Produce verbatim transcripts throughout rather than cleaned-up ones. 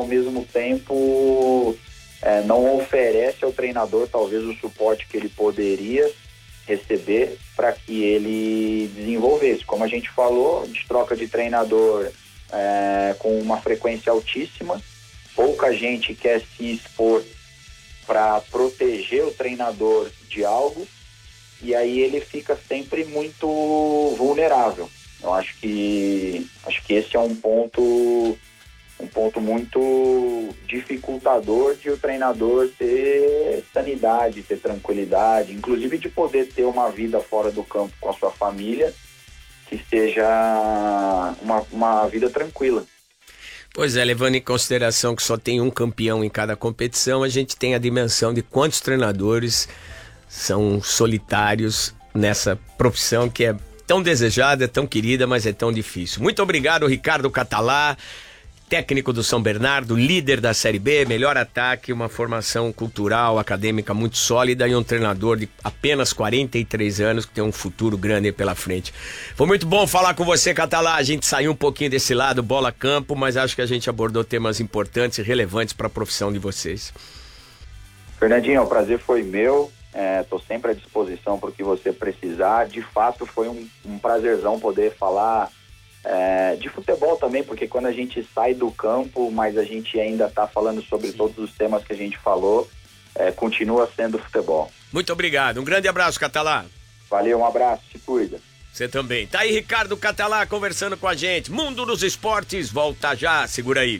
ao mesmo tempo é, não oferece ao treinador talvez o suporte que ele poderia receber para que ele desenvolvesse. Como a gente falou, de troca de treinador é, com uma frequência altíssima, pouca gente quer se expor para proteger o treinador de algo, e aí ele fica sempre muito vulnerável. Eu acho que, acho que esse é um ponto, um ponto muito dificultador de o treinador ter sanidade, ter tranquilidade, inclusive de poder ter uma vida fora do campo com a sua família, que seja uma, uma vida tranquila. Pois é, levando em consideração que só tem um campeão em cada competição, a gente tem a dimensão de quantos treinadores são solitários nessa profissão que é tão desejada, tão querida, mas é tão difícil. Muito obrigado, Ricardo Catalá, técnico do São Bernardo, líder da Série B, melhor ataque, uma formação cultural, acadêmica muito sólida e um treinador de apenas quarenta e três anos que tem um futuro grande aí pela frente. Foi muito bom falar com você, Catalá. A gente saiu um pouquinho desse lado, bola-campo, mas acho que a gente abordou temas importantes e relevantes para a profissão de vocês. Fernandinho, o prazer foi meu. Estou é, sempre à disposição para o que você precisar. De fato, foi um, um prazerzão poder falar É, de futebol também, porque quando a gente sai do campo, mas a gente ainda está falando sobre Sim. todos os temas que a gente falou, é, continua sendo futebol. Muito obrigado, um grande abraço, Catalá. Valeu, um abraço, se cuida. Você também. Tá aí Ricardo Catalá conversando com a gente. Mundo dos Esportes, volta já, segura aí.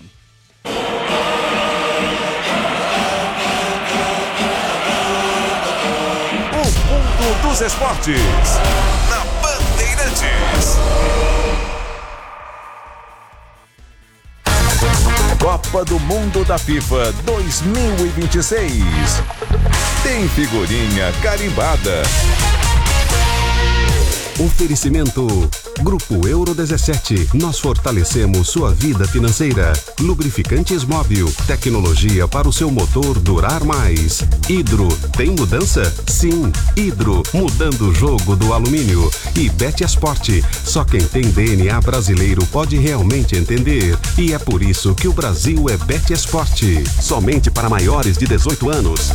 O Mundo dos Esportes, na Bandeirantes. Copa do Mundo da FIFA dois mil e vinte e seis. Tem figurinha carimbada. Oferecimento Grupo Euro dezessete. Nós fortalecemos sua vida financeira. Lubrificantes Móbil. Tecnologia para o seu motor durar mais. Hidro. Tem mudança? Sim. Hidro. Mudando o jogo do alumínio. E Betiasport. Só quem tem D N A brasileiro pode realmente entender. E é por isso que o Brasil é Betiasport. Somente para maiores de dezoito anos.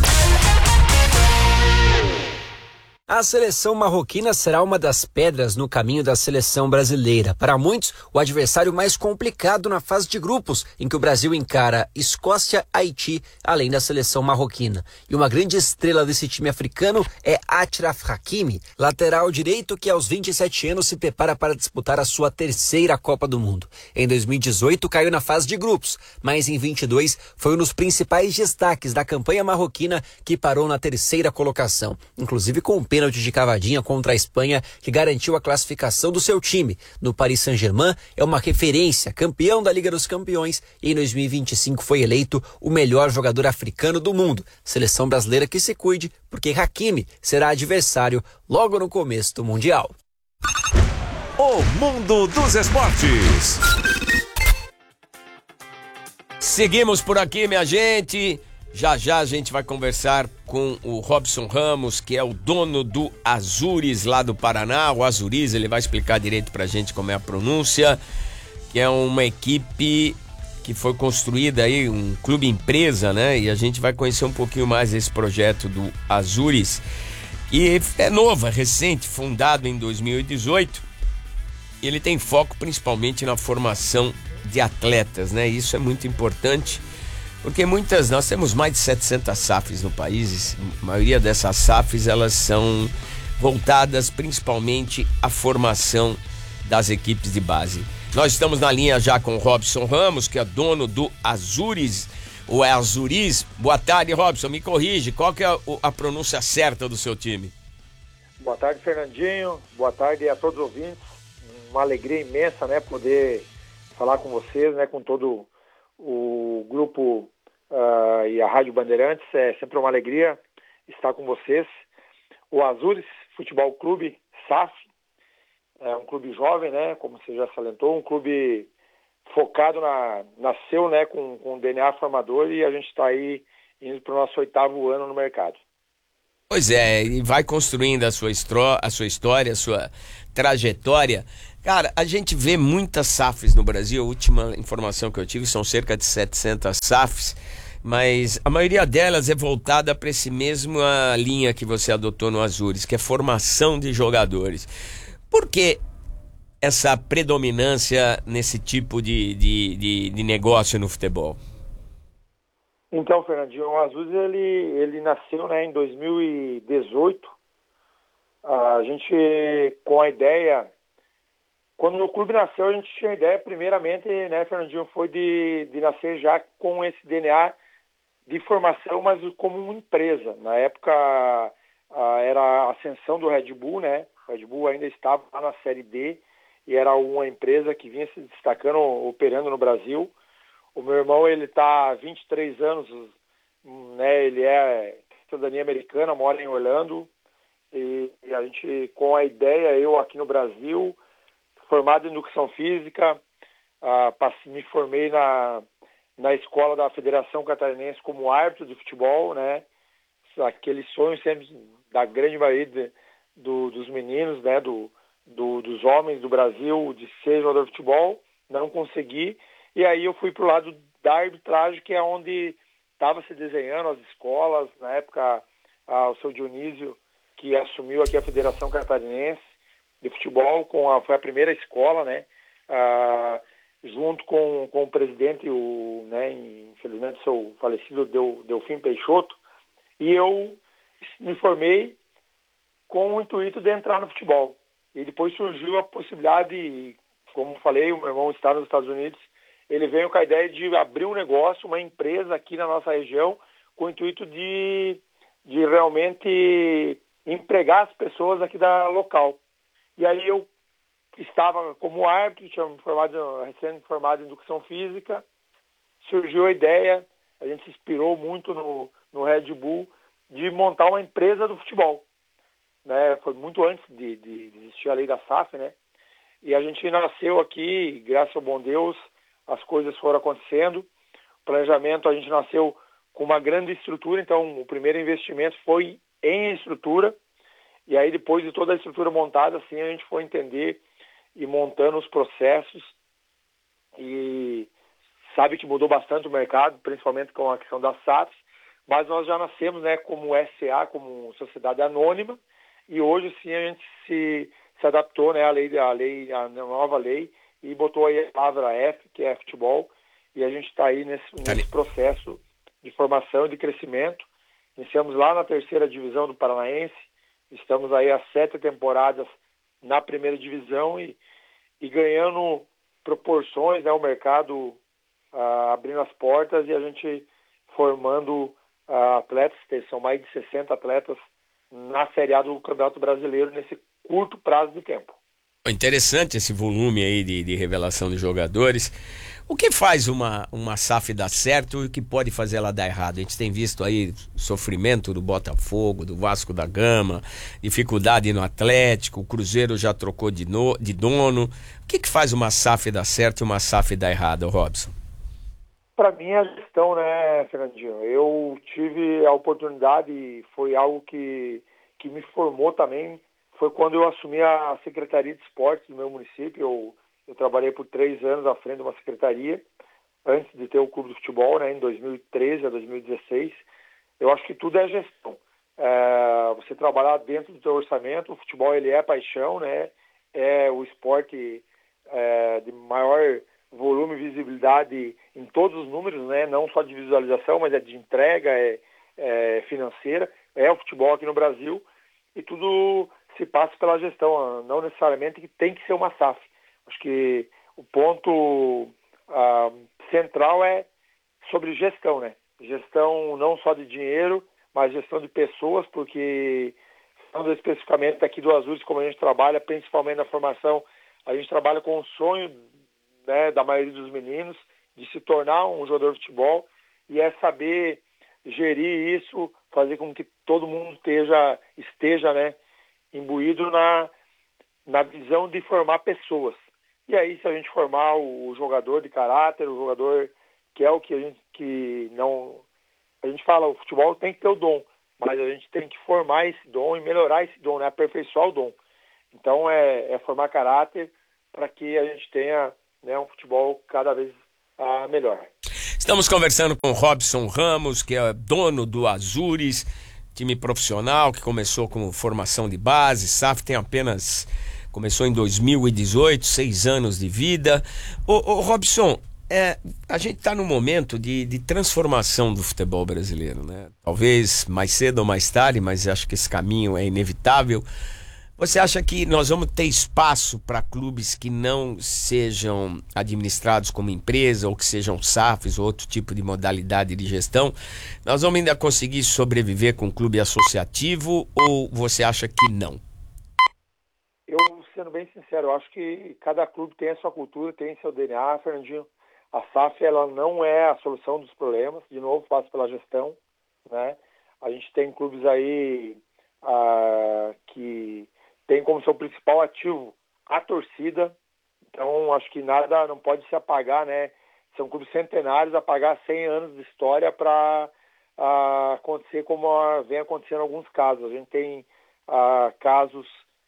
A seleção marroquina será uma das pedras no caminho da seleção brasileira. Para muitos, o adversário mais complicado na fase de grupos, em que o Brasil encara Escócia, Haiti, além da seleção marroquina. E uma grande estrela desse time africano é Achraf Hakimi, lateral direito que aos vinte e sete anos se prepara para disputar a sua terceira Copa do Mundo. Em dois mil e dezoito caiu na fase de grupos, mas em vinte e dois foi um dos principais destaques da campanha marroquina que parou na terceira colocação, inclusive com o pênalti de cavadinha contra a Espanha, que garantiu a classificação do seu time. No Paris Saint-Germain é uma referência, campeão da Liga dos Campeões, e em dois mil e vinte e cinco foi eleito o melhor jogador africano do mundo. Seleção brasileira que se cuide, porque Hakimi será adversário logo no começo do Mundial. O Mundo dos Esportes. Seguimos por aqui, minha gente. Já já a gente vai conversar com o Robson Ramos, que é o dono do Azures lá do Paraná, o Azures. Ele vai explicar direito pra gente como é a pronúncia, que é uma equipe que foi construída aí, um clube empresa, né? E a gente vai conhecer um pouquinho mais desse projeto do Azures. E é novo, é recente, fundado em dois mil e dezoito. E ele tem foco principalmente na formação de atletas, né? Isso é muito importante. Porque muitas, nós temos mais de setecentas S A Fs no país, a maioria dessas S A Fs elas são voltadas principalmente à formação das equipes de base. Nós estamos na linha já com o Robson Ramos, que é dono do Azures, ou é Azures. Boa tarde, Robson, me corrige, qual que é a, a pronúncia certa do seu time? Boa tarde, Fernandinho, boa tarde a todos os ouvintes, uma alegria imensa, né, poder falar com vocês, né, com todo o grupo uh, e a Rádio Bandeirantes. É sempre uma alegria estar com vocês. O Azures Futebol Clube, S A F, é um clube jovem, né, como você já salientou, um clube focado, na, nasceu, né, com, com D N A formador, e a gente está aí indo para o nosso oitavo ano no mercado. Pois é, e vai construindo a sua, estro, a sua história, a sua trajetória. Cara, a gente vê muitas S A Fs no Brasil. A última informação que eu tive são cerca de setecentas S A Fs, mas a maioria delas é voltada para esse mesma linha que você adotou no Azures, que é formação de jogadores. Por que essa predominância nesse tipo de, de, de, de negócio no futebol? Então, Fernandinho, o Azures, ele, ele nasceu, né, em dois mil e dezoito. A gente, com a ideia... Quando o clube nasceu, a gente tinha a ideia, primeiramente, né, Fernandinho, foi de, de nascer já com esse D N A de formação, mas como uma empresa. Na época, a, era a ascensão do Red Bull, né? O Red Bull ainda estava lá na Série D e era uma empresa que vinha se destacando, operando no Brasil. O meu irmão, ele está há vinte e três anos, né? Ele é cidadania americana, mora em Orlando. E, e a gente, com a ideia, eu aqui no Brasil... formado em Educação Física, uh, me formei na, na escola da Federação Catarinense como árbitro de futebol, né? Aquele sonho sempre da grande maioria de, do, dos meninos, né? Do, do, dos homens do Brasil, de ser jogador de futebol, não consegui. E aí eu fui para o lado da arbitragem, que é onde estava se desenhando as escolas, na época uh, o seu Dionísio, que assumiu aqui a Federação Catarinense de futebol, com a, foi a primeira escola, né, ah, junto com, com o presidente, o, né, infelizmente seu falecido Delfim Peixoto, e eu me formei com o intuito de entrar no futebol. E depois surgiu a possibilidade, como falei, o meu irmão está nos Estados Unidos, ele veio com a ideia de abrir um negócio, uma empresa aqui na nossa região, com o intuito de, de realmente empregar as pessoas aqui da local. E aí eu estava como árbitro, tinha me formado, recém-formado em Educação Física, surgiu a ideia, a gente se inspirou muito no, no Red Bull, de montar uma empresa do futebol. Né? Foi muito antes de, de, de existir a lei da S A F, né? E a gente nasceu aqui, graças ao bom Deus, as coisas foram acontecendo. O planejamento, a gente nasceu com uma grande estrutura, então o primeiro investimento foi em estrutura. E aí, depois de toda a estrutura montada, assim, a gente foi entender e montando os processos. E sabe que mudou bastante o mercado, principalmente com a questão das S A Fs. Mas nós já nascemos, né, como S A, como sociedade anônima. E hoje, sim, a gente se, se adaptou, né, à lei, à lei, à nova lei, e botou aí a palavra F, que é futebol. E a gente está aí nesse, nesse processo de formação e de crescimento. Iniciamos lá na terceira divisão do Paranaense. Estamos aí há sete temporadas na primeira divisão e, e ganhando proporções, né, o mercado ah, abrindo as portas e a gente formando ah, atletas, são mais de sessenta atletas na Série A do Campeonato Brasileiro nesse curto prazo de tempo. Interessante esse volume aí de, de revelação de jogadores. O que faz uma, uma S A F dar certo e o que pode fazer ela dar errado? A gente tem visto aí sofrimento do Botafogo, do Vasco da Gama, dificuldade no Atlético, o Cruzeiro já trocou de, no, de dono. O que, que faz uma S A F dar certo e uma S A F dar errado, Robson? Para mim é a gestão, né, Fernandinho? Eu tive a oportunidade, foi algo que, que me formou também, foi quando eu assumi a Secretaria de Esportes do meu município. Eu, eu trabalhei por três anos à frente de uma secretaria, antes de ter o clube de futebol, né, em dois mil e treze a dois mil e dezesseis. Eu acho que tudo é gestão. É, você trabalhar dentro do seu orçamento, o futebol ele é paixão, né, é o esporte é, de maior volume e visibilidade em todos os números, né, não só de visualização, mas é de entrega, é, é financeira, é o futebol aqui no Brasil, e tudo se passa pela gestão, não necessariamente que tem que ser uma S A F. Acho que o ponto ah, central é sobre gestão, né? Gestão não só de dinheiro, mas gestão de pessoas, porque falando especificamente aqui do Azures, como a gente trabalha, principalmente na formação, a gente trabalha com o sonho, né, da maioria dos meninos de se tornar um jogador de futebol, e é saber gerir isso, fazer com que todo mundo esteja, esteja né, imbuído na, na visão de formar pessoas. E aí, se a gente formar o jogador de caráter, o jogador que é o que a gente que não... A gente fala, o futebol tem que ter o dom. mas a gente tem que formar esse dom e melhorar esse dom, né? Aperfeiçoar o dom. Então é, é formar caráter para que a gente tenha, né, um futebol cada vez ah, melhor. Estamos conversando com Robson Ramos, que é dono do Azures, time profissional que começou com formação de base. S A F tem apenas, começou em dois mil e dezoito, seis anos de vida. Ô, ô Robson, é, a gente está num momento de, de transformação do futebol brasileiro, né? Talvez mais cedo ou mais tarde, mas acho que esse caminho é inevitável. Você acha que nós vamos ter espaço para clubes que não sejam administrados como empresa ou que sejam S A Fs ou outro tipo de modalidade de gestão? Nós vamos ainda conseguir sobreviver com um clube associativo ou você acha que não? Eu, sendo bem sincero, eu acho que cada clube tem a sua cultura, tem seu D N A, Fernandinho. A S A F, ela não é a solução dos problemas, de novo, passa pela gestão, né? A gente tem clubes aí ah, que tem como seu principal ativo a torcida, então acho que nada não pode se apagar, né? São clubes centenários, apagar cem anos de história para uh, acontecer como uh, vem acontecendo em alguns casos. A gente tem uh, casos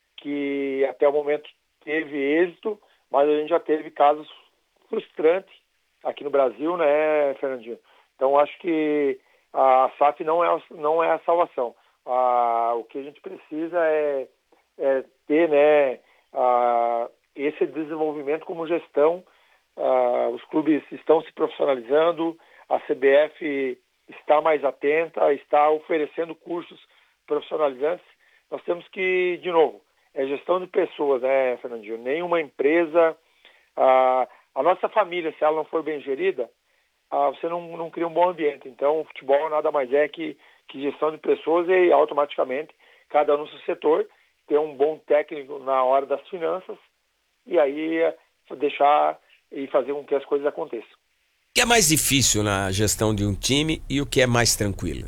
que até o momento teve êxito, mas a gente já teve casos frustrantes aqui no Brasil, né, Fernandinho? Então acho que a S A F não é, não é a salvação. Uh, o que a gente precisa é É, ter, né, uh, esse desenvolvimento como gestão. Uh, os clubes estão se profissionalizando, a C B F está mais atenta, está oferecendo cursos profissionalizantes. Nós temos que, de novo, é gestão de pessoas, né, Fernandinho? Nenhuma empresa, uh, a nossa família, se ela não for bem gerida, uh, você não, não cria um bom ambiente. Então, o futebol nada mais é que, que gestão de pessoas e automaticamente, cada um no seu setor, ter um bom técnico na hora das finanças e aí deixar e fazer com que as coisas aconteçam. O que é mais difícil na gestão de um time e o que é mais tranquilo?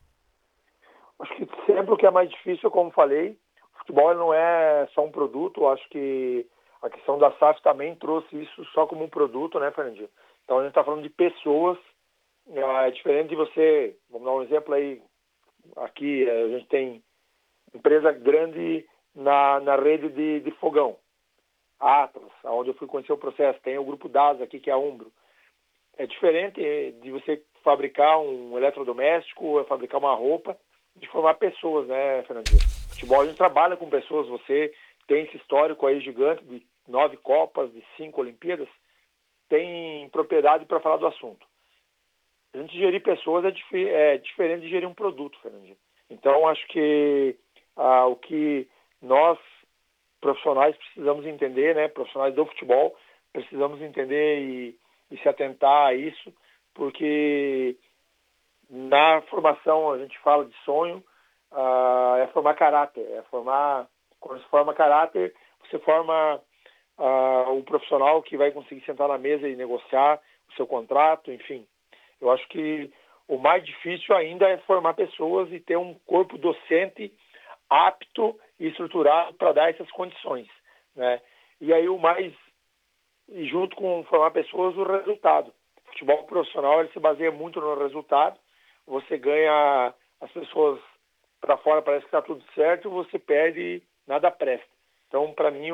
Acho que sempre o que é mais difícil, como falei, o futebol não é só um produto. Acho que a questão da S A F também trouxe isso só como um produto, né, Fernandinho? Então a gente está falando de pessoas, é diferente de você, vamos dar um exemplo aí, aqui a gente tem empresa grande na, na rede de, de fogão, Atlas, onde eu fui conhecer o processo. Tem o grupo D A S aqui, que é a Umbro. É diferente de você fabricar um eletrodoméstico, fabricar uma roupa, de formar pessoas, né, Fernandinho? Futebol, a gente trabalha com pessoas. Você tem esse histórico aí gigante de nove Copas, de cinco Olimpíadas, tem propriedade para falar do assunto. A gente gerir pessoas é, dif é diferente de gerir um produto, Fernandinho. Então, acho que Ah, o que nós, profissionais, precisamos entender, né, profissionais do futebol, precisamos entender e, e se atentar a isso, porque na formação a gente fala de sonho, ah, é formar caráter, é formar, quando se forma caráter, você forma ah, o profissional que vai conseguir sentar na mesa e negociar o seu contrato, enfim. Eu acho que o mais difícil ainda é formar pessoas e ter um corpo docente apto e estruturado para dar essas condições, né? E aí o mais, e junto com formar pessoas, o resultado. O futebol profissional, ele se baseia muito no resultado. Você ganha as pessoas para fora, parece que está tudo certo, você perde e nada presta. Então, para mim,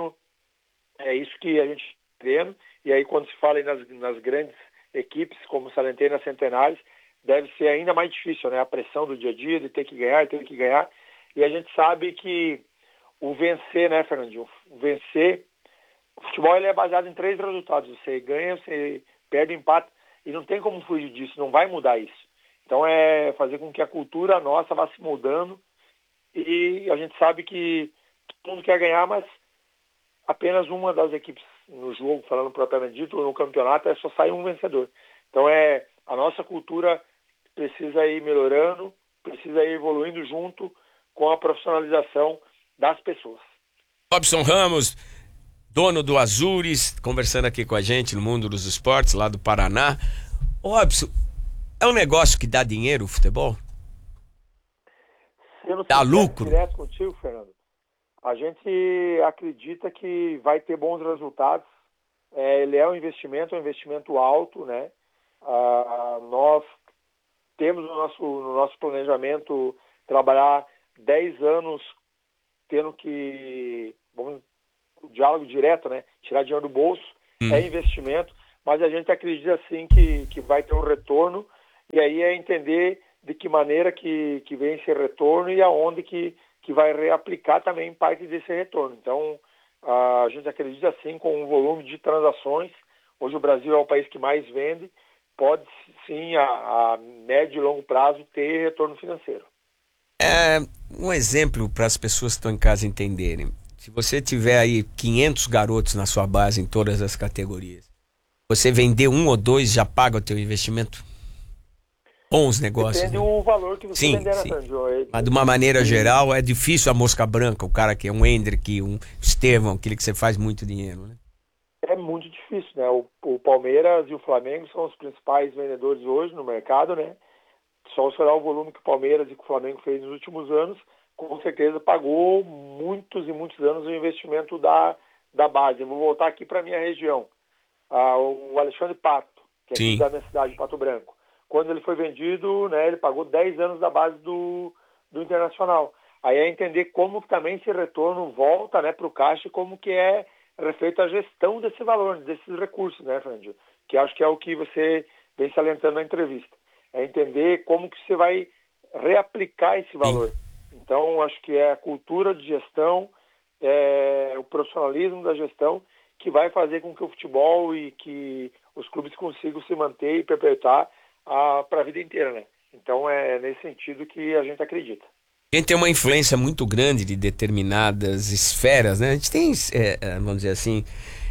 é isso que a gente está vendo. E aí, quando se fala aí nas, nas grandes equipes, como o Salentei nas Centenários, deve ser ainda mais difícil, né? A pressão do dia a dia, de ter que ganhar, ter que ganhar. E a gente sabe que o vencer, né, Fernandinho? O vencer, o futebol ele é baseado em três resultados. Você ganha, você perde, empata, e não tem como fugir disso, não vai mudar isso. Então é fazer com que a cultura nossa vá se mudando, e a gente sabe que todo mundo quer ganhar, mas apenas uma das equipes no jogo, falando propriamente dito, no campeonato, é só sair um vencedor. Então é a nossa cultura precisa ir melhorando, precisa ir evoluindo junto com a profissionalização das pessoas. Robson Ramos, dono do Azures, conversando aqui com a gente no Mundo dos Esportes, lá do Paraná. Ô, Robson, é um negócio que dá dinheiro o futebol? Sendo dá lucro? Direto contigo, Fernando, a gente acredita que vai ter bons resultados. É, ele é um investimento, é um investimento alto, né? Ah, nós temos no nosso, no nosso planejamento trabalhar dez anos tendo que, vamos, o diálogo direto, né? Tirar dinheiro do bolso, hum. é investimento, mas a gente acredita sim que, que vai ter um retorno, e aí é entender de que maneira que, que vem esse retorno e aonde que, que vai reaplicar também parte desse retorno. Então, a gente acredita sim com um volume de transações. Hoje o Brasil é o país que mais vende, pode sim a, a médio e longo prazo ter retorno financeiro. É um exemplo para as pessoas que estão em casa entenderem. Se você tiver aí quinhentos garotos na sua base em todas as categorias, você vender um ou dois já paga o teu investimento? Bons negócios. Depende né? do valor que você sim, vender na sim. Tanjo. Mas de uma maneira geral é difícil a mosca branca, o cara que é um Hendrick, um Estevão, aquele que você faz muito dinheiro, né? É muito difícil, né? O, o Palmeiras e o Flamengo são os principais vendedores hoje no mercado, né? Só se olhar o volume que o Palmeiras e que o Flamengo fez nos últimos anos, com certeza pagou muitos e muitos anos o investimento da, da base. Eu vou voltar aqui para a minha região. Ah, o Alexandre Pato, que é aqui da minha cidade, Pato Branco. Quando ele foi vendido, né, ele pagou dez anos da base do, do Internacional. Aí é entender como que também esse retorno volta, né, para o caixa e como que é refeita a gestão desse valor, desses recursos, né, Fernandinho? Que acho que é o que você vem salientando na entrevista. É entender como que você vai reaplicar esse valor. Sim. Então, acho que é a cultura de gestão, é o profissionalismo da gestão que vai fazer com que o futebol e que os clubes consigam se manter e perpetuar para a vida inteira, né? Então é nesse sentido que a gente acredita. A gente tem uma influência muito grande de determinadas esferas, né? A gente tem, é, vamos dizer assim,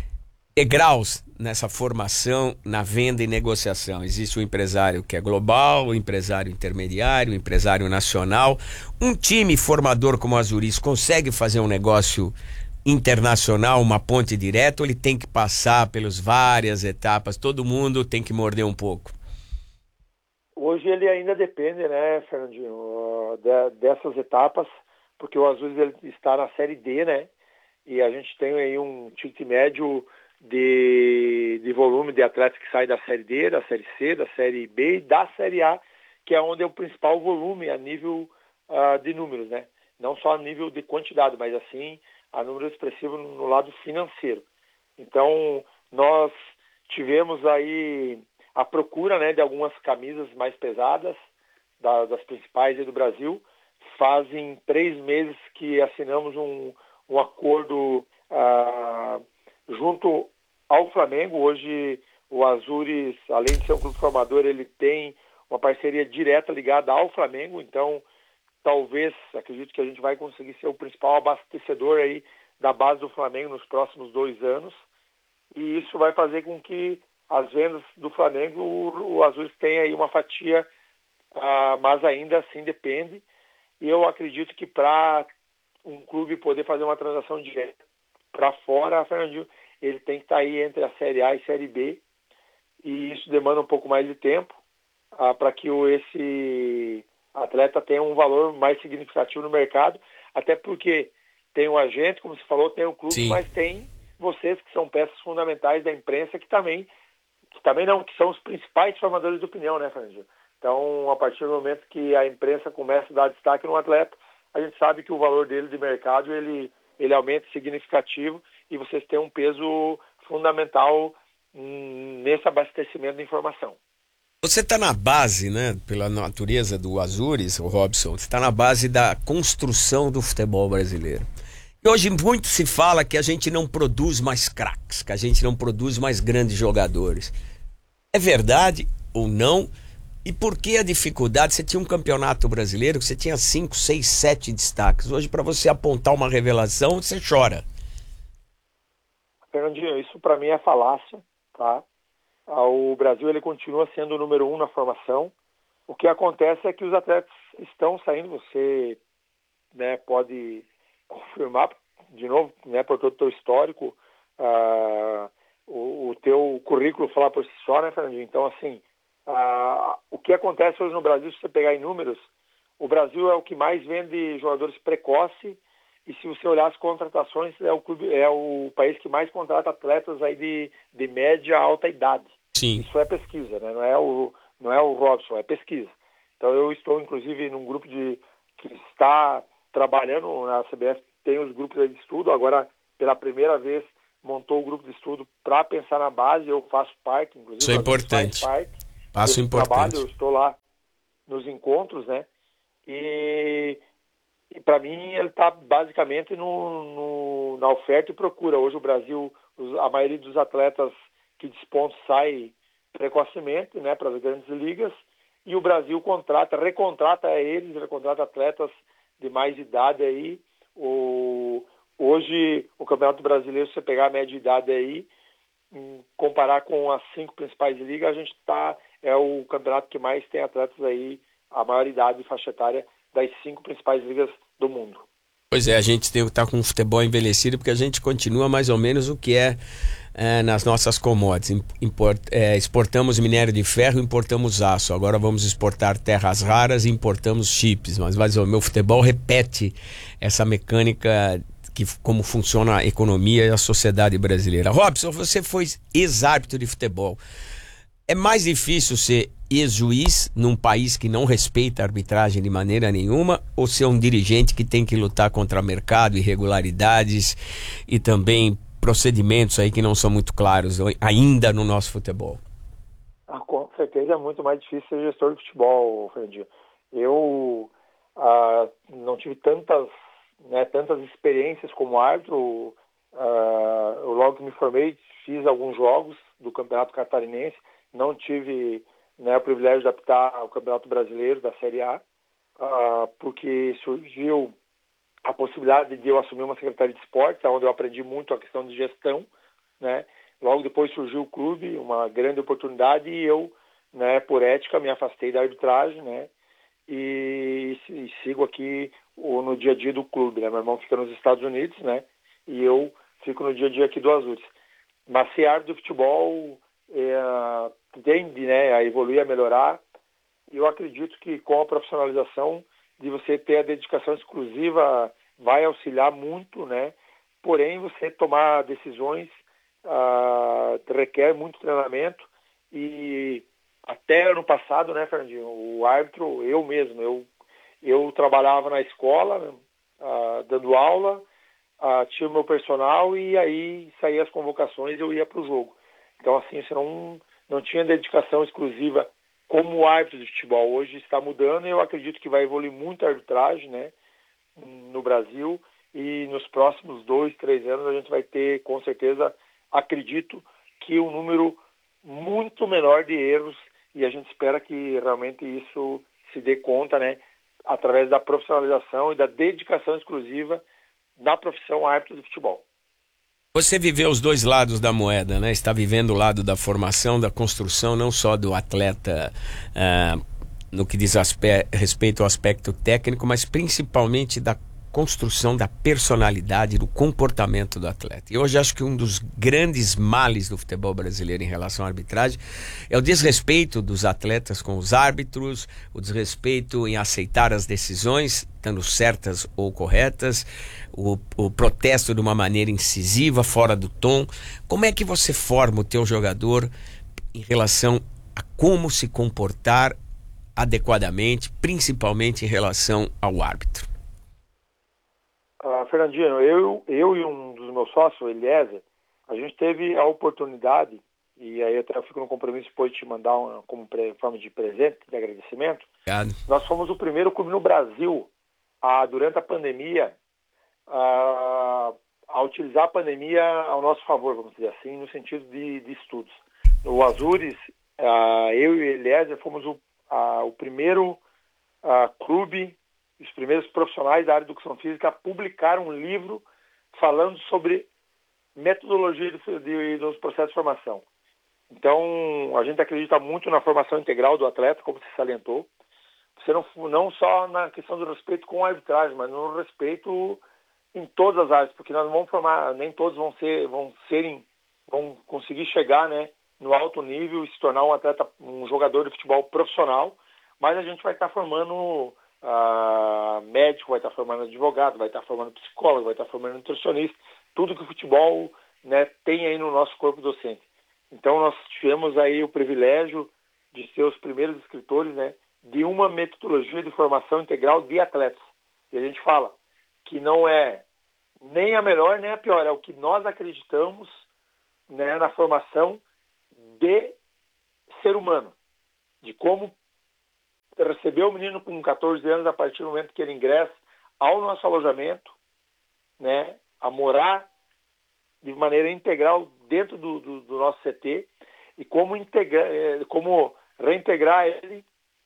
degraus nessa formação, na venda e negociação. Existe o empresário que é global, o empresário intermediário, o empresário nacional. Um time formador como a Azuris consegue fazer um negócio internacional, uma ponte direta, ou ele tem que passar pelas várias etapas? Todo mundo tem que morder um pouco. Hoje ele ainda depende, né, Fernandinho, de, dessas etapas, porque o Azuris ele está na Série D, né, e a gente tem aí um ticket médio de, de volume de atletas que saem da Série D, da Série C, da Série B e da Série A, que é onde é o principal volume a nível uh, de números, né, não só a nível de quantidade, mas assim, a número expressivo no lado financeiro. Então, nós tivemos aí a procura, né, de algumas camisas mais pesadas, da, das principais aí do Brasil. Fazem três meses que assinamos um, um acordo ah, junto ao Flamengo. Hoje o Azuris, além de ser um clube formador, ele tem uma parceria direta ligada ao Flamengo. Então, talvez, acredito que a gente vai conseguir ser o principal abastecedor aí da base do Flamengo nos próximos dois anos. E isso vai fazer com que as vendas do Flamengo, o, o Azuris tem aí uma fatia, uh, mas ainda assim depende. E eu acredito que para um clube poder fazer uma transação direta para fora, Fernandinho, ele tem que estar aí entre a Série A e Série B. E isso demanda um pouco mais de tempo uh, para que o, esse atleta tenha um valor mais significativo no mercado. Até porque tem o agente, como você falou, tem o clube, Sim. mas tem vocês que são peças fundamentais da imprensa que também que também não, que são os principais formadores de opinião, né, Fernandinho? Então, a partir do momento que a imprensa começa a dar destaque no atleta, a gente sabe que o valor dele de mercado, ele, ele aumenta significativo e vocês têm um peso fundamental hum, nesse abastecimento de informação. Você está na base, né, pela natureza do Azuris, o Robson, você está na base da construção do futebol brasileiro. E hoje muito se fala que a gente não produz mais craques, que a gente não produz mais grandes jogadores. É verdade ou não? E por que a dificuldade? Você tinha um campeonato brasileiro que você tinha cinco, seis, sete destaques. Hoje, para você apontar uma revelação, você chora. Fernandinho, isso para mim é falácia, tá? O Brasil ele continua sendo o número um na formação. O que acontece é que os atletas estão saindo, você, né, pode confirmar de novo, né, por todo o teu histórico, uh, o, o teu currículo falar por si só, né, Fernandinho? Então, assim, uh, o que acontece hoje no Brasil, se você pegar em números, o Brasil é o que mais vende jogadores precoce, e se você olhar as contratações, é o, clube, é o país que mais contrata atletas aí de, de média a alta idade. Sim. Isso é pesquisa, né? Não é o, não é o Robson, é pesquisa. Então, eu estou, inclusive, num grupo de que está trabalhando na C B F, tem os grupos de estudo, agora pela primeira vez montou o grupo de estudo para pensar na base, eu faço parte, inclusive. Isso é importante. Parte Passo importante. Trabalho, eu estou lá nos encontros, né? E, e para mim ele está basicamente no, no, na oferta e procura. Hoje o Brasil, os, a maioria dos atletas que despontam sai precocemente, né, para as grandes ligas, e o Brasil contrata, recontrata eles, recontrata atletas de mais idade aí. O, hoje o Campeonato Brasileiro, se você pegar a média de idade aí, comparar com as cinco principais ligas, a gente está, é o campeonato que mais tem atletas aí, a maior idade e faixa etária das cinco principais ligas do mundo. Pois é, a gente tem que estar com o futebol envelhecido, porque a gente continua mais ou menos o que é, é nas nossas commodities. Import, é, exportamos minério de ferro, importamos aço. Agora vamos exportar terras raras e importamos chips. Mas, mas o meu futebol repete essa mecânica que como funciona a economia e a sociedade brasileira. Robson, você foi ex-árbitro de futebol. É mais difícil ser ex-juiz num país que não respeita a arbitragem de maneira nenhuma, ou ser um dirigente que tem que lutar contra mercado, irregularidades e também procedimentos aí que não são muito claros ainda no nosso futebol? Ah, com certeza é muito mais difícil ser gestor de futebol, Fernandinho. Eu ah, não tive tantas, né, tantas experiências como árbitro. Ah, eu logo que me formei, fiz alguns jogos do Campeonato Catarinense. Não tive, né, o privilégio de apitar o Campeonato Brasileiro da Série A, uh, porque surgiu a possibilidade de eu assumir uma secretaria de esportes, onde eu aprendi muito a questão de gestão, né? Logo depois surgiu o clube, uma grande oportunidade, e eu, né, por ética, me afastei da arbitragem, né? E, e sigo aqui o, no dia a dia do clube, né? Meu irmão fica nos Estados Unidos, né? E eu fico no dia a dia aqui do Azures. Mas ser árbitro de futebol é, tende, né, a evoluir, a melhorar. E eu acredito que com a profissionalização, de você ter a dedicação exclusiva, vai auxiliar muito, né? Porém, você tomar decisões uh, requer muito treinamento. E até ano passado, né, Fernandinho, o árbitro, eu mesmo, eu, eu trabalhava na escola, uh, dando aula, uh, tinha o meu personal, e aí saía as convocações e eu ia para o jogo. Então, assim, você não, não tinha dedicação exclusiva como árbitro de futebol. Hoje está mudando, e eu acredito que vai evoluir muito a arbitragem, né, no Brasil, e nos próximos dois, três anos a gente vai ter, com certeza, acredito que um número muito menor de erros, e a gente espera que realmente isso se dê conta, né, através da profissionalização e da dedicação exclusiva na profissão árbitro de futebol. Você viveu os dois lados da moeda, né? Está vivendo o lado da formação, da construção, não só do atleta ah, no que diz aspe- respeito ao aspecto técnico, mas principalmente da construção da personalidade, do comportamento do atleta. E hoje acho que um dos grandes males do futebol brasileiro em relação à arbitragem é o desrespeito dos atletas com os árbitros, o desrespeito em aceitar as decisões, estando certas ou corretas, o, o protesto de uma maneira incisiva, fora do tom. Como é que você forma o teu jogador em relação a como se comportar adequadamente, principalmente em relação ao árbitro? Uh, Fernandinho, eu, eu e um dos meus sócios, o Eliezer, a gente teve a oportunidade, e aí até eu fico no compromisso depois de te mandar uma, como pre, forma de presente, de agradecimento. Obrigado. Nós fomos o primeiro clube no Brasil, a, durante a pandemia, a, a utilizar a pandemia ao nosso favor, vamos dizer assim, no sentido de, de estudos. No Azures, a, eu e o Eliezer fomos o, a, o primeiro a, clube, os primeiros profissionais da área de educação física a publicar um livro falando sobre metodologia de, de, dos processos de formação. Então, a gente acredita muito na formação integral do atleta, como você salientou. Você não, não só na questão do respeito com a arbitragem, mas no respeito em todas as áreas, porque nós não vamos formar, nem todos vão ser, vão serem, vão conseguir chegar, né, no alto nível e se tornar um atleta, um jogador de futebol profissional, mas a gente vai estar formando Uh, médico, vai estar formando advogado, vai estar formando psicólogo, vai estar formando nutricionista, tudo que o futebol, né, tem aí no nosso corpo docente. Então nós tivemos aí o privilégio de ser os primeiros escritores, né, de uma metodologia de formação integral de atletas. E a gente fala que não é nem a melhor nem a pior, é o que nós acreditamos, né, na formação de ser humano, de como receber o menino com catorze anos a partir do momento que ele ingressa ao nosso alojamento, né, a morar de maneira integral dentro do, do, do nosso C T e como, integrar, como reintegrar ele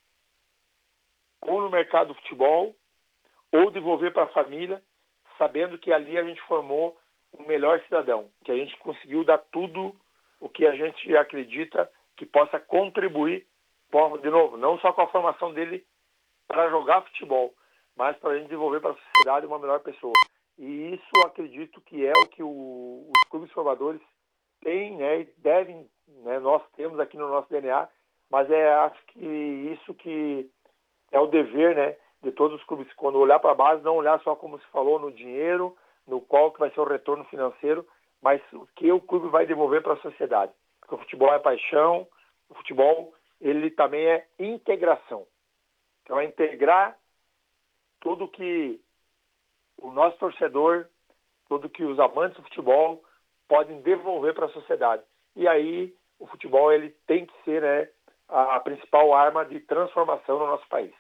ou no mercado do futebol ou devolver para a família, sabendo que ali a gente formou um melhor cidadão, que a gente conseguiu dar tudo o que a gente acredita que possa contribuir, de novo, não só com a formação dele para jogar futebol, mas para a gente desenvolver para a sociedade uma melhor pessoa. E isso eu acredito que é o que o, os clubes formadores têm, né, e devem, né, nós temos aqui no nosso D N A, mas é, acho que isso que é o dever, né, de todos os clubes, quando olhar para a base, não olhar só como se falou no dinheiro, no qual que vai ser o retorno financeiro, mas o que o clube vai devolver para a sociedade. Porque o futebol é paixão, o futebol ele também é integração. Então é integrar tudo que o nosso torcedor, tudo que os amantes do futebol podem devolver para a sociedade. E aí o futebol ele tem que ser, né, a principal arma de transformação no nosso país.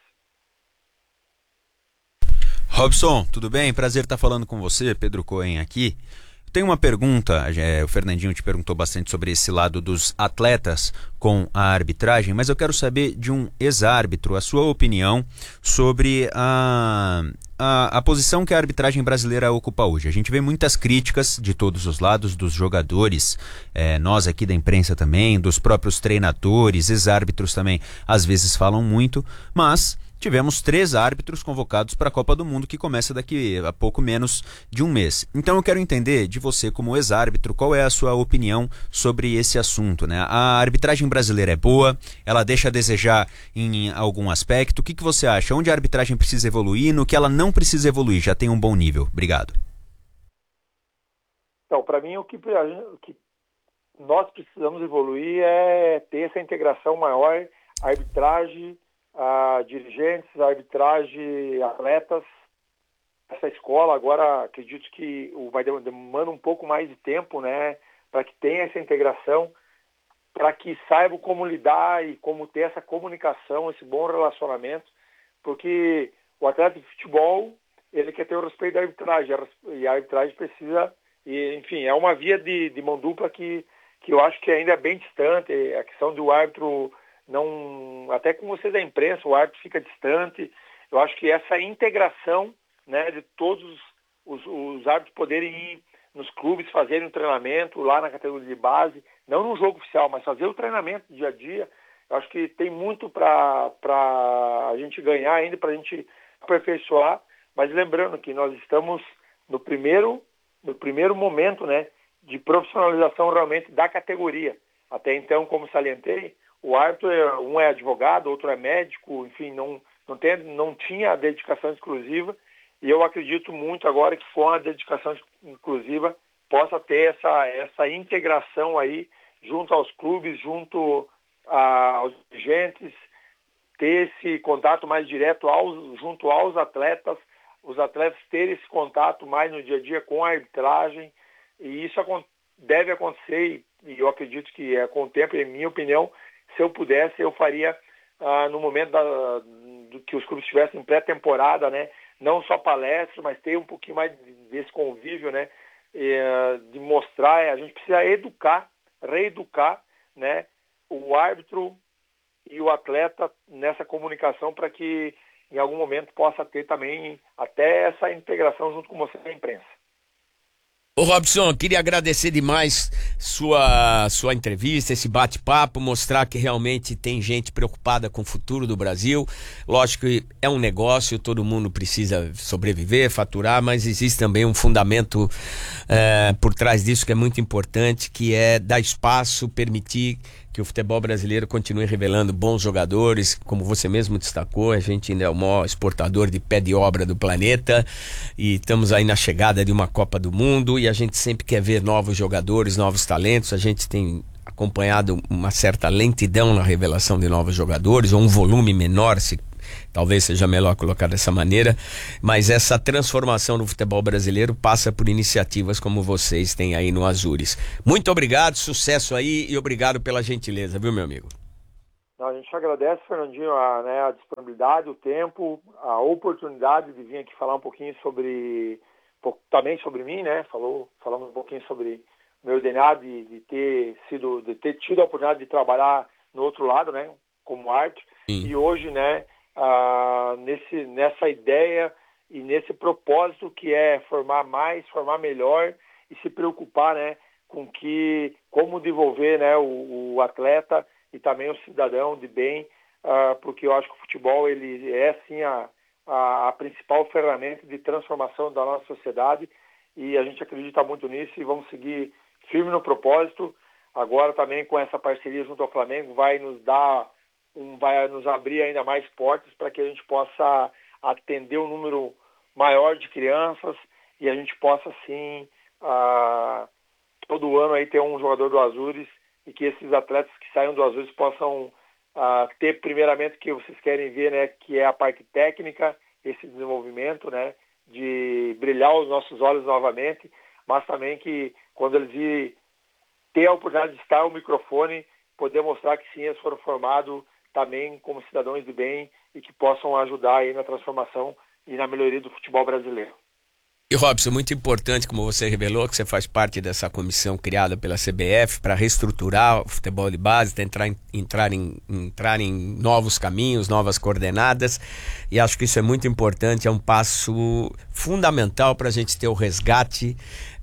Robson, tudo bem? Prazer estar falando com você, Pedro Cohen aqui. Tem uma pergunta, é, o Fernandinho te perguntou bastante sobre esse lado dos atletas com a arbitragem, mas eu quero saber de um ex-árbitro, a sua opinião sobre a, a, a posição que a arbitragem brasileira ocupa hoje. A gente vê muitas críticas de todos os lados, dos jogadores, é, nós aqui da imprensa também, dos próprios treinadores, ex-árbitros também, às vezes falam muito, mas tivemos três árbitros convocados para a Copa do Mundo, que começa daqui a pouco menos de um mês. Então eu quero entender de você, como ex-árbitro, qual é a sua opinião sobre esse assunto, né? A arbitragem brasileira é boa? Ela deixa a desejar em algum aspecto? O que, que você acha? Onde a arbitragem precisa evoluir? No que ela não precisa evoluir? Já tem um bom nível? Obrigado. Então, para mim, o que, o que nós precisamos evoluir é ter essa integração maior, a arbitragem, a dirigentes, a arbitragem, atletas. Essa escola agora acredito que vai demanda um pouco mais de tempo, né, para que tenha essa integração, para que saibam como lidar e como ter essa comunicação, esse bom relacionamento, porque o atleta de futebol ele quer ter o respeito da arbitragem e a arbitragem precisa, e, enfim, é uma via de, de mão dupla que, que eu acho que ainda é bem distante. A questão do árbitro não, até com vocês da imprensa, o árbitro fica distante. Eu acho que essa integração, né, de todos os, os árbitros poderem ir nos clubes, fazerem um treinamento lá na categoria de base, não no jogo oficial, mas fazer o treinamento dia a dia, eu acho que tem muito para a gente ganhar ainda, para a gente aperfeiçoar, mas lembrando que nós estamos no primeiro, no primeiro momento, né, de profissionalização realmente da categoria. Até então, como salientei, o árbitro, um é advogado, outro é médico, enfim, não, não, tem, não tinha a dedicação exclusiva, e eu acredito muito agora que com a dedicação exclusiva possa ter essa, essa integração aí junto aos clubes, junto a, aos dirigentes, ter esse contato mais direto aos, junto aos atletas, os atletas terem esse contato mais no dia a dia com a arbitragem, e isso deve acontecer, e eu acredito que é com o tempo, em minha opinião, se eu pudesse, eu faria ah, no momento da, do que os clubes estivessem em pré-temporada, né? Não só palestra, mas ter um pouquinho mais desse convívio, né? E, de mostrar, a gente precisa educar, reeducar, né, o árbitro e o atleta nessa comunicação para que em algum momento possa ter também até essa integração junto com você na imprensa. Ô Robson, queria agradecer demais sua, sua entrevista, esse bate-papo, mostrar que realmente tem gente preocupada com o futuro do Brasil. Lógico que é um negócio, todo mundo precisa sobreviver, faturar, mas existe também um fundamento é, por trás disso que é muito importante, que é dar espaço, permitir que o futebol brasileiro continue revelando bons jogadores, como você mesmo destacou, a gente ainda é o maior exportador de pé de obra do planeta e estamos aí na chegada de uma Copa do Mundo e a gente sempre quer ver novos jogadores, novos talentos. A gente tem acompanhado uma certa lentidão na revelação de novos jogadores, ou um volume menor, se talvez seja melhor colocar dessa maneira, mas essa transformação no futebol brasileiro passa por iniciativas como vocês têm aí no Azures. Muito obrigado, sucesso aí e obrigado pela gentileza, viu, meu amigo? A gente agradece, Fernandinho, a, né, a disponibilidade, o tempo, a oportunidade de vir aqui falar um pouquinho sobre, também sobre mim, né? Falou, falamos um pouquinho sobre meu D N A de, de ter sido, de ter tido a oportunidade de trabalhar no outro lado, né? Como arte. Sim. E hoje, né? Ah, nesse, nessa ideia e nesse propósito que é formar mais, formar melhor e se preocupar, né? Com que, como desenvolver, né? O, o atleta e também o cidadão de bem, uh, porque eu acho que o futebol ele é, sim, a, a, a principal ferramenta de transformação da nossa sociedade e a gente acredita muito nisso e vamos seguir firme no propósito. Agora também com essa parceria junto ao Flamengo vai nos dar, um, vai nos abrir ainda mais portas para que a gente possa atender um número maior de crianças e a gente possa, sim, uh, todo ano aí ter um jogador do Azures e que esses atletas que saiam do Azures possam uh, ter primeiramente o que vocês querem ver, né, que é a parte técnica, esse desenvolvimento, né, de brilhar os nossos olhos novamente, mas também que quando eles virem ter a oportunidade de estar ao microfone, poder mostrar que sim, eles foram formados também como cidadãos de bem e que possam ajudar aí na transformação e na melhoria do futebol brasileiro. E Robson, muito importante, como você revelou, que você faz parte dessa comissão criada pela C B F para reestruturar o futebol de base, tentar entrar em, entrar em novos caminhos, novas coordenadas, e acho que isso é muito importante, é um passo fundamental para a gente ter o resgate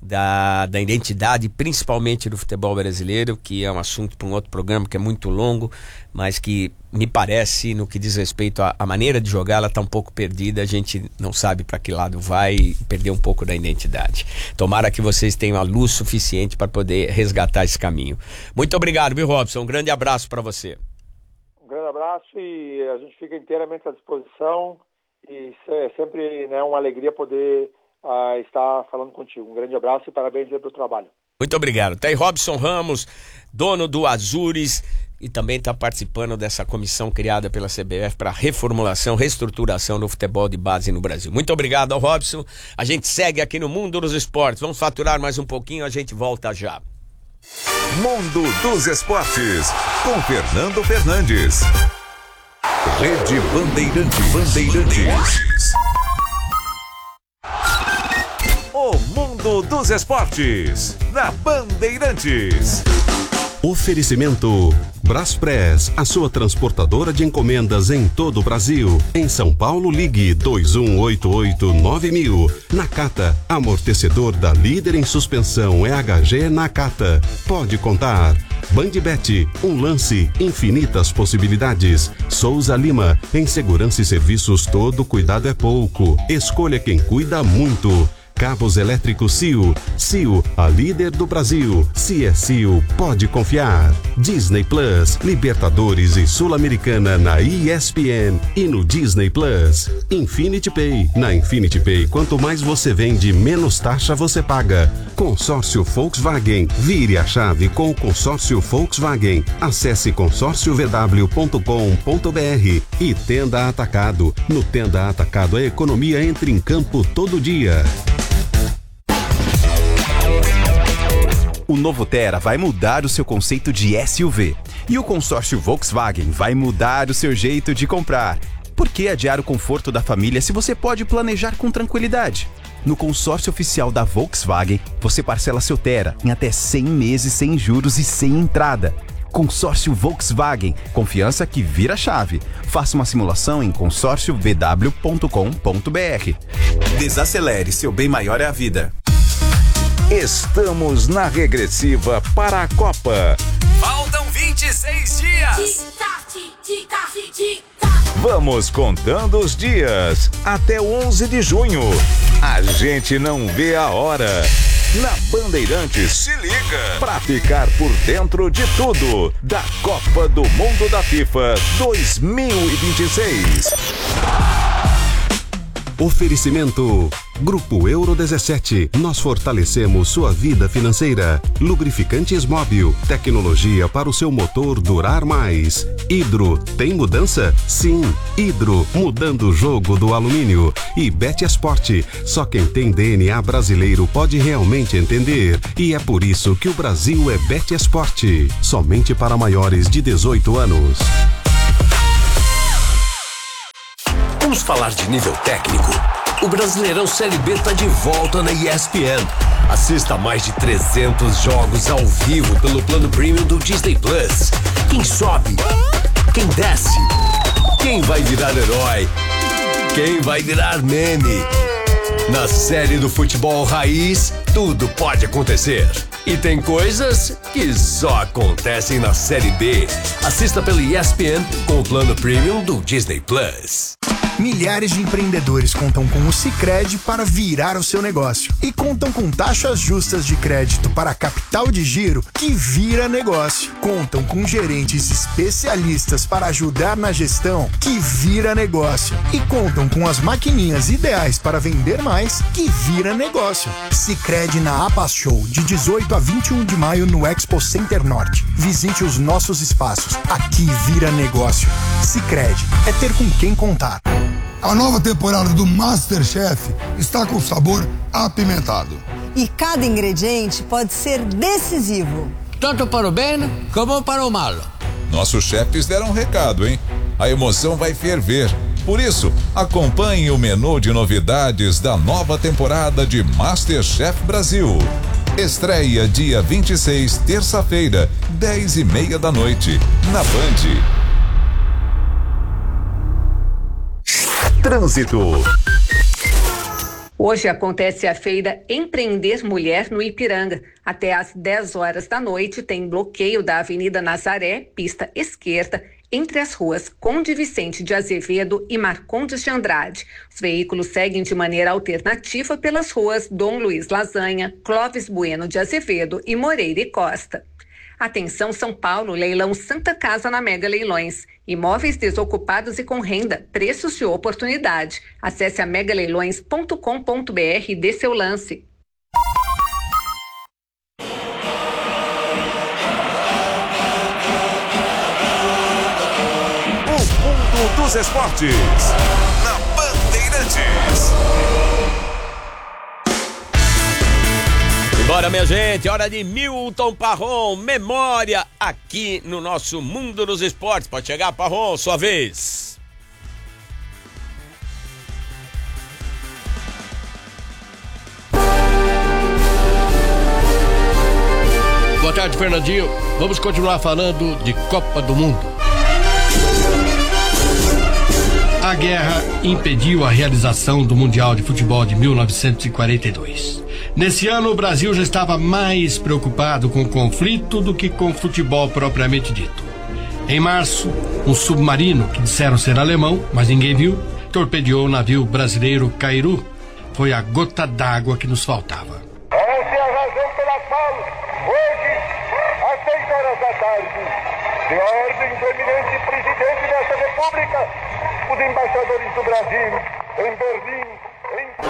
da, da identidade, principalmente do futebol brasileiro, que é um assunto para um outro programa que é muito longo, mas que me parece, no que diz respeito à, à maneira de jogar, ela está um pouco perdida, a gente não sabe para que lado vai e perdeu um pouco da identidade. Tomara que vocês tenham a luz suficiente para poder resgatar esse caminho. Muito obrigado, viu, Robson? Um grande abraço para você. Um grande abraço e a gente fica inteiramente à disposição e é sempre, né, uma alegria poder uh, estar falando contigo. Um grande abraço e parabéns pelo trabalho. Muito obrigado. Tá aí Robson Ramos, dono do Azures, e também está participando dessa comissão criada pela C B F para reformulação, reestruturação do futebol de base no Brasil. Muito obrigado ao Robson. A gente segue aqui no Mundo dos Esportes. Vamos faturar mais um pouquinho, a gente volta já. Mundo dos Esportes, com Fernando Fernandes. Rede Bandeirantes. Bandeirantes. O Mundo dos Esportes, na Bandeirantes. Oferecimento Braspress, a sua transportadora de encomendas em todo o Brasil. Em São Paulo, ligue dois um oito oito nove mil. Nakata, amortecedor da líder em suspensão E H G Nakata. Pode contar. Bandbet, um lance, infinitas possibilidades. Souza Lima, em segurança e serviços todo cuidado é pouco. Escolha quem cuida muito. Cabos elétricos C I O. C I O, a líder do Brasil. Se é C I O, pode confiar. Disney Plus, Libertadores e Sul-Americana na E S P N e no Disney Plus. Infinity Pay. Na Infinity Pay, quanto mais você vende, menos taxa você paga. Consórcio Volkswagen. Vire a chave com o consórcio Volkswagen. Acesse consórcio v w ponto com ponto b r. E Tenda Atacado. No Tenda Atacado, a economia entra em campo todo dia. O novo Tera vai mudar o seu conceito de S U V. E o consórcio Volkswagen vai mudar o seu jeito de comprar. Por que adiar o conforto da família se você pode planejar com tranquilidade? No consórcio oficial da Volkswagen, você parcela seu Tera em até cem meses sem juros e sem entrada. Consórcio Volkswagen, confiança que vira chave. Faça uma simulação em consórcio v w ponto com ponto b r. Desacelere, seu bem maior é a vida. Estamos na regressiva para a Copa. Faltam vinte e seis dias. Vamos contando os dias até o onze de junho. A gente não vê a hora. Na Bandeirantes, se liga pra ficar por dentro de tudo da Copa do Mundo da FIFA dois mil e vinte e seis. Oferecimento Grupo Euro dezessete. Nós fortalecemos sua vida financeira. Lubrificantes Móbil. Tecnologia para o seu motor durar mais. Hidro. Tem mudança? Sim. Hidro. Mudando o jogo do alumínio. E Betesport. Só quem tem D N A brasileiro pode realmente entender. E é por isso que o Brasil é Betesport. Somente para maiores de dezoito anos. Vamos falar de nível técnico. O Brasileirão Série B está de volta na E S P N. Assista a mais de trezentos jogos ao vivo pelo plano premium do Disney Plus. Quem sobe? Quem desce? Quem vai virar herói? Quem vai virar meme? Na série do futebol raiz, tudo pode acontecer. E tem coisas que só acontecem na Série B. Assista pelo E S P N com o plano premium do Disney Plus. Milhares de empreendedores contam com o Sicredi para virar o seu negócio. E contam com taxas justas de crédito para capital de giro que vira negócio. Contam com gerentes especialistas para ajudar na gestão que vira negócio. E contam com as maquininhas ideais para vender mais que vira negócio. Sicredi na Apas Show, de dezoito a vinte e um de maio no Expo Center Norte. Visite os nossos espaços. Aqui vira negócio. Sicredi é ter com quem contar. A nova temporada do MasterChef está com sabor apimentado. E cada ingrediente pode ser decisivo. Tanto para o bem como para o mal. Nossos chefes deram um recado, hein? A emoção vai ferver. Por isso, acompanhe o menu de novidades da nova temporada de MasterChef Brasil. Estreia dia vinte e seis, terça-feira, dez e meia da noite, na Band. Trânsito. Hoje acontece a feira Empreender Mulher no Ipiranga. Até às dez horas da noite tem bloqueio da Avenida Nazaré, pista esquerda, entre as ruas Conde Vicente de Azevedo e Marcondes de Andrade. Os veículos seguem de maneira alternativa pelas ruas Dom Luiz Lasanha, Clóvis Bueno de Azevedo e Moreira e Costa. Atenção São Paulo, leilão Santa Casa na Mega Leilões. Imóveis desocupados e com renda, preços de oportunidade. Acesse a mega leilões ponto com ponto br e dê seu lance. O mundo dos esportes, na Bandeirantes. Bora, minha gente, hora de Milton Parron, memória aqui no nosso Mundo dos Esportes. Pode chegar, Parron, sua vez. Boa tarde, Fernandinho. Vamos continuar falando de Copa do Mundo. A guerra impediu a realização do Mundial de Futebol de mil novecentos e quarenta e dois. Nesse ano, o Brasil já estava mais preocupado com o conflito do que com o futebol propriamente dito. Em março, um submarino, que disseram ser alemão, mas ninguém viu, torpedeou o navio brasileiro Cairu. Foi a gota d'água que nos faltava. Essa é a razão pela qual, hoje, às seis horas da tarde, de ordem do eminente presidente dessa república, os embaixadores do Brasil em Berlim, em...